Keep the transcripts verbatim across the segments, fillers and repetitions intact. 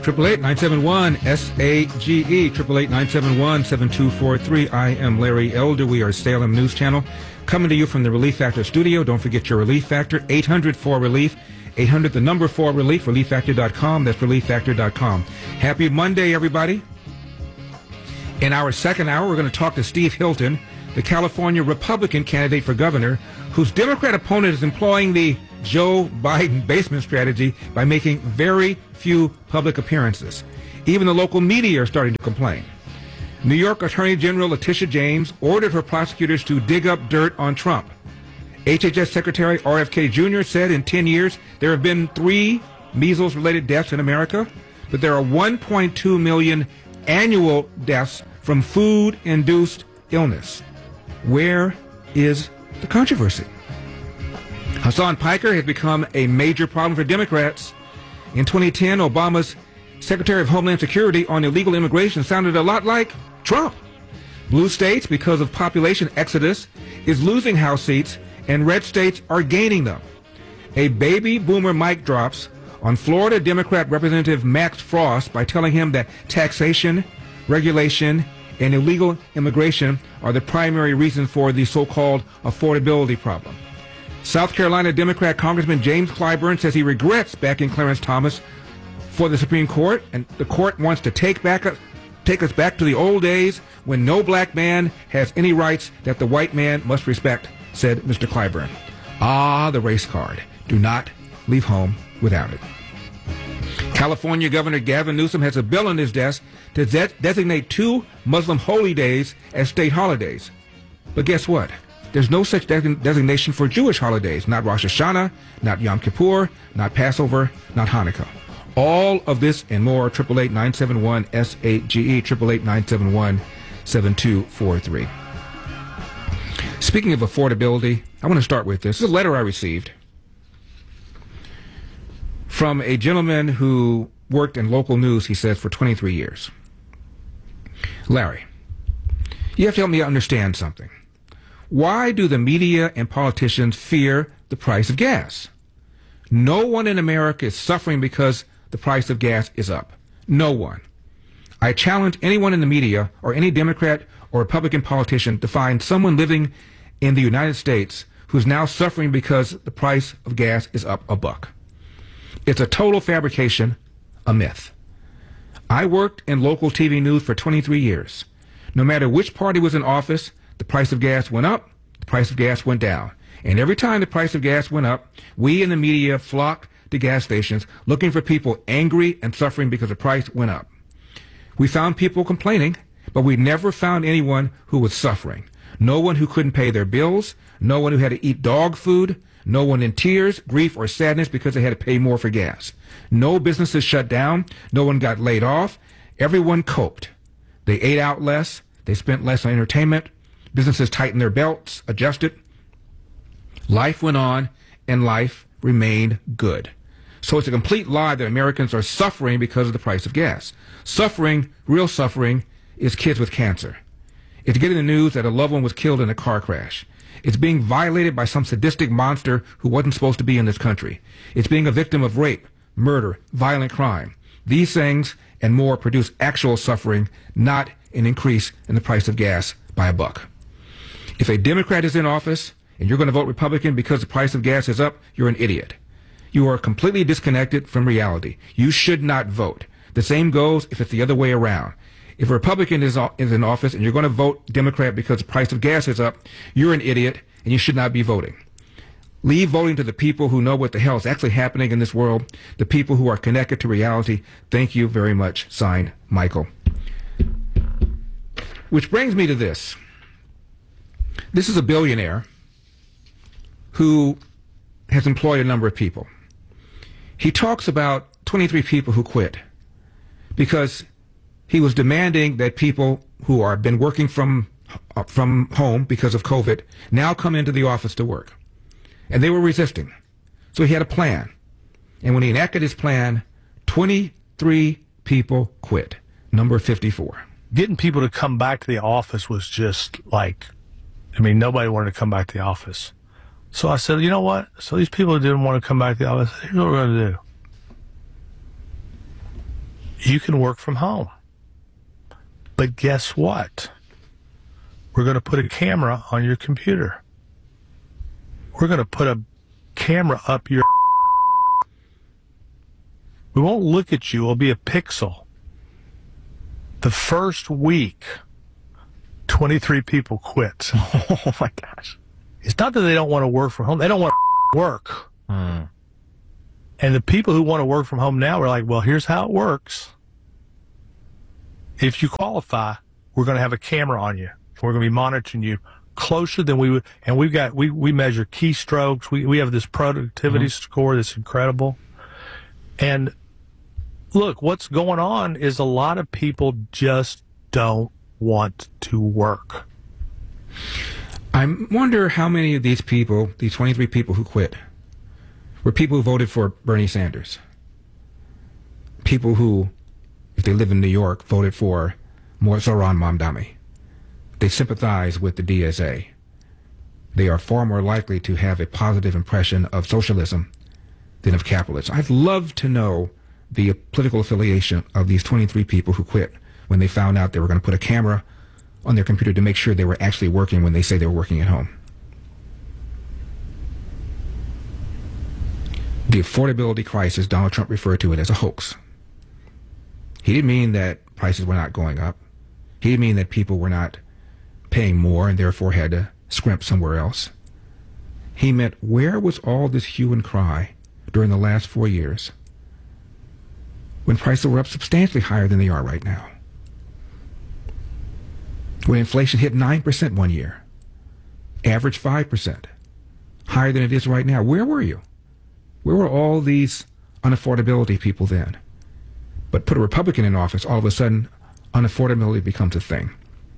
Triple eight nine seven one S A G E. Triple eight nine seven one seven two four three. I am Larry Elder. We are Salem News Channel, coming to you from the Relief Factor studio. Don't forget your Relief Factor. eight hundred four relief. eight hundred the number four relief. relief factor dot com. That's relief factor dot com. Happy Monday, everybody. In our second hour, we're going to talk to Steve Hilton, the California Republican candidate for governor, whose Democrat opponent is employing the Joe Biden basement strategy by making very few public appearances. Even the local media are starting to complain. New York Attorney General Letitia James ordered her prosecutors to dig up dirt on Trump. H H S Secretary R F K Junior said in ten years there have been three measles-related deaths in America, but there are one point two million annual deaths from food-induced illness. Where is the controversy? Hassan Piker has become a major problem for Democrats. In twenty ten, Obama's Secretary of Homeland Security on illegal immigration sounded a lot like Trump. Blue states, because of population exodus, is losing House seats, and red states are gaining them. A baby boomer mic drops on Florida Democrat Representative Max Frost by telling him that taxation, regulation, and illegal immigration are the primary reason for the so-called affordability problem. South Carolina Democrat Congressman James Clyburn says he regrets backing Clarence Thomas for the Supreme Court, and the court wants to take back take us back to the old days when no black man has any rights that the white man must respect, said Mister Clyburn. Ah, the race card. Do not leave home without it. California Governor Gavin Newsom has a bill on his desk to de- designate two Muslim holy days as state holidays. But guess what? There's no such de- designation for Jewish holidays. Not Rosh Hashanah, not Yom Kippur, not Passover, not Hanukkah. All of this and more, triple eight nine seven one S A G E, triple eight nine seven one seven two four three. Speaking of affordability, I want to start with this. This is a letter I received from a gentleman who worked in local news, he says, for twenty-three years. Larry, you have to help me understand something. Why do the media and politicians fear the price of gas? No one in America is suffering because the price of gas is up. No one. I challenge anyone in the media or any Democrat or Republican politician to find someone living in the United States who's now suffering because the price of gas is up a buck. It's a total fabrication, a myth. I worked in local T V news for twenty-three years. No matter which party was in office, the price of gas went up, the price of gas went down. And every time the price of gas went up, we in the media flocked to gas stations looking for people angry and suffering because the price went up. We found people complaining, but we never found anyone who was suffering. No one who couldn't pay their bills, no one who had to eat dog food, no one in tears, grief, or sadness because they had to pay more for gas. No businesses shut down, no one got laid off. Everyone coped. They ate out less, they spent less on entertainment, businesses tightened their belts, adjusted. Life went on, and life remained good. So it's a complete lie that Americans are suffering because of the price of gas. Suffering, real suffering, is kids with cancer. It's getting the news that a loved one was killed in a car crash. It's being violated by some sadistic monster who wasn't supposed to be in this country. It's being a victim of rape, murder, violent crime. These things and more produce actual suffering, not an increase in the price of gas by a buck. If a Democrat is in office and you're going to vote Republican because the price of gas is up, you're an idiot. You are completely disconnected from reality. You should not vote. The same goes if it's the other way around. If a Republican is, is in office and you're going to vote Democrat because the price of gas is up, you're an idiot and you should not be voting. Leave voting to the people who know what the hell is actually happening in this world, the people who are connected to reality. Thank you very much. Signed, Michael. Which brings me to this. This is a billionaire who has employed a number of people. He talks about twenty-three people who quit because he was demanding that people who are been working from uh, from home because of COVID now come into the office to work. And they were resisting. So he had a plan. And when he enacted his plan, twenty-three people quit. Number fifty-four. Getting people to come back to the office was just like, I mean, nobody wanted to come back to the office. So I said, you know what? So these people who didn't want to come back to the office, here's what we're going to do. you can work from home. But guess what? We're going to put a camera on your computer. We're going to put a camera up your... We won't look at you. It'll be a pixel. The first week, twenty-three people quit. Oh, my gosh. It's not that they don't want to work from home. They don't want to work. Hmm. And the people who want to work from home now are like, well, here's how it works. If you qualify, we're going to have a camera on you. We're going to be monitoring you closer than we would. And we've got, we, we measure keystrokes. We, we have this productivity mm-hmm. score that's incredible. And look, what's going on is a lot of people just don't want to work. I wonder how many of these people, these twenty-three people who quit, were people who voted for Bernie Sanders. People who, if they live in New York, voted for Zoran Mamdani. They sympathize with the D S A. They are far more likely to have a positive impression of socialism than of capitalism. I'd love to know the political affiliation of these twenty-three people who quit when they found out they were going to put a camera on their computer to make sure they were actually working when they say they were working at home. The affordability crisis, Donald Trump referred to it as a hoax. He didn't mean that prices were not going up. He didn't mean that people were not paying more and therefore had to scrimp somewhere else. He meant, where was all this hue and cry during the last four years when prices were up substantially higher than they are right now? When inflation hit nine percent one year, average five percent, higher than it is right now. Where were you? Where were all these unaffordability people then? But put a Republican in office, all of a sudden, unaffordability becomes a thing.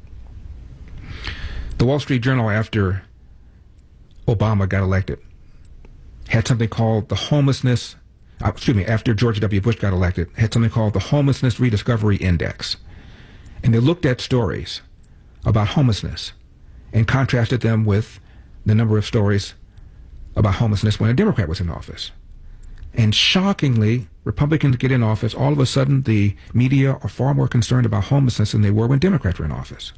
The Wall Street Journal, after Obama got elected, had something called the homelessness, uh, excuse me, after George W. Bush got elected, had something called the Homelessness Rediscovery Index. And they looked at stories about homelessness and contrasted them with the number of stories about homelessness when a Democrat was in office. And shockingly, Republicans get in office, all of a sudden the media are far more concerned about homelessness than they were when Democrats were in office.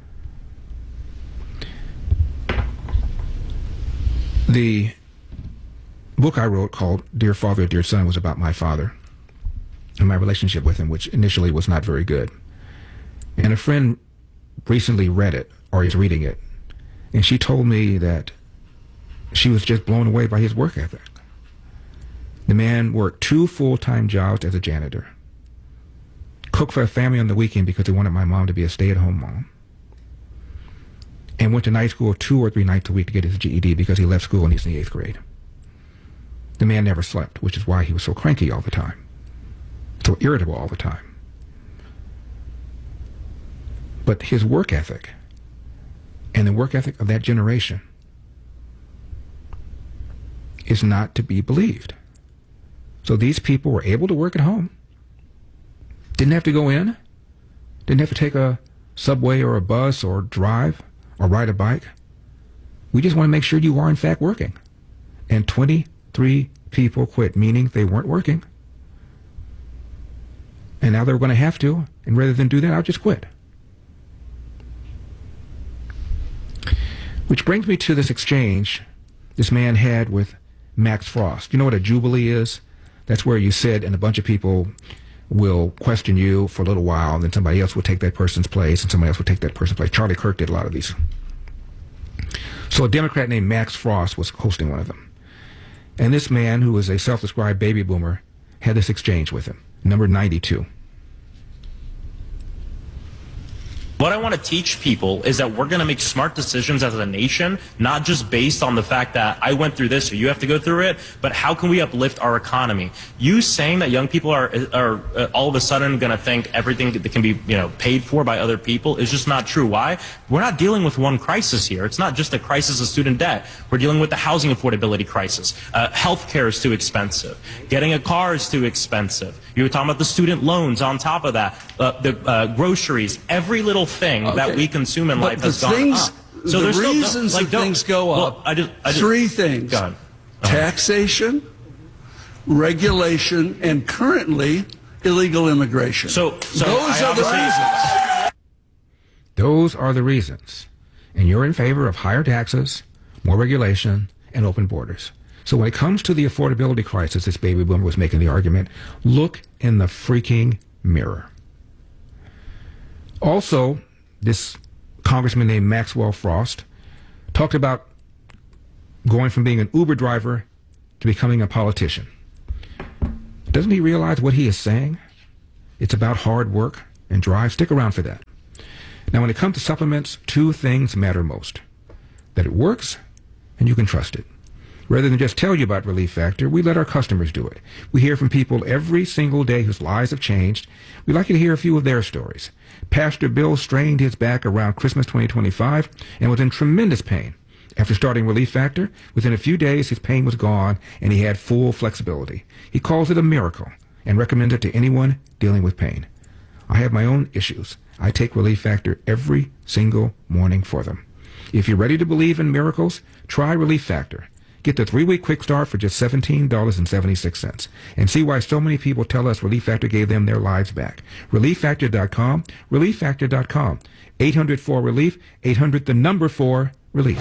The book I wrote called Dear Father, Dear Son was about my father and my relationship with him, which initially was not very good. And a friend recently read it, or is reading it, and she told me that she was just blown away by his work ethic. The man worked two full-time jobs as a janitor, cooked for a family on the weekend because he wanted my mom to be a stay-at-home mom, and went to night school two or three nights a week to get his G E D because he left school when he was in the eighth grade. The man never slept, which is why he was so cranky all the time, so irritable all the time. But his work ethic and the work ethic of that generation is not to be believed. So these people were able to work at home, didn't have to go in, didn't have to take a subway or a bus or drive or ride a bike. We just want to make sure you are in fact working. And twenty-three people quit, meaning they weren't working. And now they're going to have to, and rather than do that, I'll just quit. Which brings me to this exchange this man had with Max Frost. You know what a jubilee is? That's where you sit and a bunch of people will question you for a little while, and then somebody else will take that person's place, and somebody else will take that person's place. Charlie Kirk did a lot of these. So a Democrat named Max Frost was hosting one of them. And this man, who was a self-described baby boomer, had this exchange with him, number ninety-two. What I want to teach people is that we're going to make smart decisions as a nation, not just based on the fact that I went through this or you have to go through it, but how can we uplift our economy? You saying that young people are are uh, all of a sudden going to think everything that can be, you know, paid for by other people is just not true. Why? We're not dealing with one crisis here. It's not just a crisis of student debt. We're dealing with the housing affordability crisis. Uh, health care is too expensive. Getting a car is too expensive. You were talking about the student loans on top of that, uh, the uh, groceries, every little thing okay. that we consume in but life has the gone things, up. So the there's reasons no, like, that things go well, up, I just, I just, three things. Go ahead. Taxation, regulation, and currently illegal immigration. So, so those I are the obviously- reasons. Those are the reasons. And you're in favor of higher taxes, more regulation, and open borders. So when it comes to the affordability crisis, this baby boomer was making the argument, look in the freaking mirror. Also, this congressman named Maxwell Frost talked about going from being an Uber driver to becoming a politician. Doesn't he realize what he is saying? It's about hard work and drive. Stick around for that. Now, when it comes to supplements, two things matter most. That it works and you can trust it. Rather than just tell you about Relief Factor, we let our customers do it. We hear from people every single day whose lives have changed. We'd like you to hear a few of their stories. Pastor Bill strained his back around Christmas twenty twenty-five and was in tremendous pain. After starting Relief Factor, within a few days his pain was gone and he had full flexibility. He calls it a miracle and recommends it to anyone dealing with pain. I have my own issues. I take Relief Factor every single morning for them. If you're ready to believe in miracles, try Relief Factor. Get the three-week quick start for just seventeen dollars and seventy-six cents and see why so many people tell us Relief Factor gave them their lives back. relief factor dot com, relief factor dot com. eight hundred four relief, eight hundred the number four relief.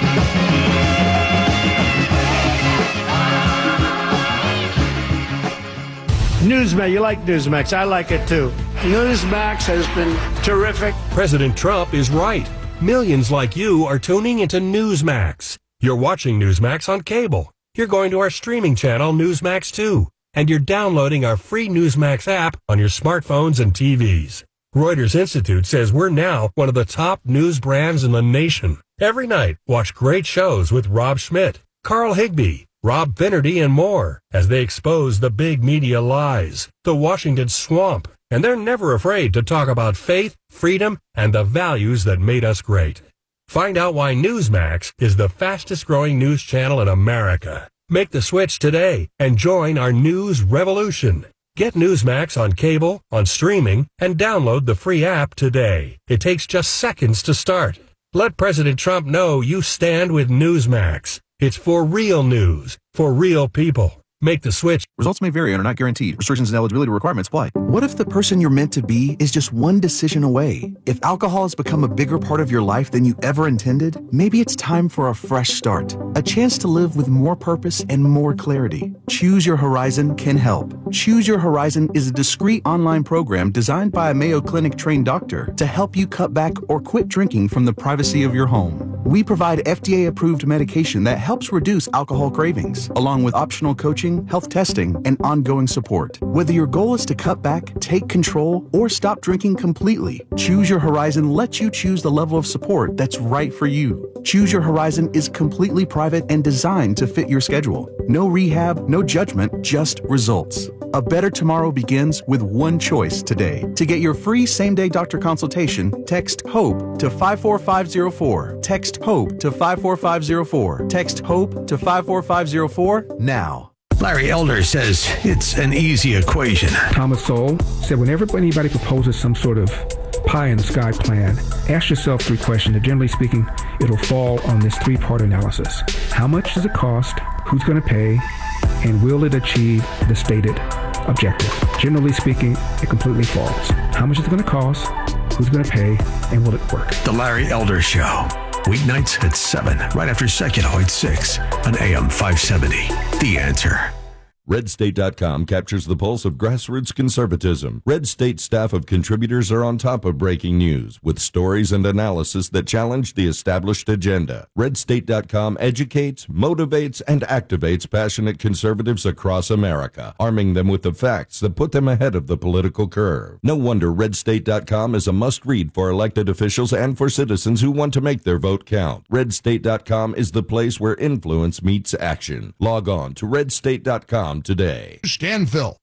Newsmax, you like Newsmax. I like it too. Newsmax has been terrific. President Trump is right. Millions like you are tuning into Newsmax. You're watching Newsmax on cable. You're going to our streaming channel, Newsmax two. And you're downloading our free Newsmax app on your smartphones and T Vs. Reuters Institute says we're now one of the top news brands in the nation. Every night, watch great shows with Rob Schmidt, Carl Higbee, Rob Finnerty, and more as they expose the big media lies, the Washington swamp, and they're never afraid to talk about faith, freedom, and the values that made us great. Find out why Newsmax is the fastest growing news channel in America. Make the switch today and join our news revolution. Get Newsmax on cable, on streaming, and download the free app today. It takes just seconds to start. Let President Trump know you stand with Newsmax. It's for real news, for real people. Make the switch. Results may vary and are not guaranteed. Restrictions and eligibility requirements apply. What if the person you're meant to be is just one decision away? If alcohol has become a bigger part of your life than you ever intended, maybe it's time for a fresh start. A chance to live with more purpose and more clarity. Choose Your Horizon can help. Choose Your Horizon is a discreet online program designed by a Mayo Clinic trained doctor to help you cut back or quit drinking from the privacy of your home. We provide F D A-approved medication that helps reduce alcohol cravings, along with optional coaching, health testing, and ongoing support. Whether your goal is to cut back, take control, or stop drinking completely, Choose Your Horizon lets you choose the level of support that's right for you. Choose Your Horizon is completely private and designed to fit your schedule. No rehab, no judgment, just results. A better tomorrow begins with one choice today. To get your free same-day doctor consultation, text HOPE to five four five zero four. Text HOPE to five four five zero four. Text HOPE to five four five zero four now. Larry Elder says it's an easy equation. Thomas Sowell said whenever anybody proposes some sort of pie-in-the-sky plan, ask yourself three questions, and generally speaking, it'll fall on this three-part analysis. How much does it cost? Who's going to pay? And will it achieve the stated objective? Generally speaking, it completely falls. How much is it going to cost? Who's going to pay? And will it work? The Larry Elder Show. Weeknights at seven, right after Secuno at six on A M five seventy. The Answer. Red State dot com captures the pulse of grassroots conservatism. Red State staff of contributors are on top of breaking news with stories and analysis that challenge the established agenda. Red State dot com educates, motivates, and activates passionate conservatives across America, arming them with the facts that put them ahead of the political curve. No wonder Red State dot com is a must-read for elected officials and for citizens who want to make their vote count. Red State dot com is the place where influence meets action. Log on to Red State dot com today. Stanfill,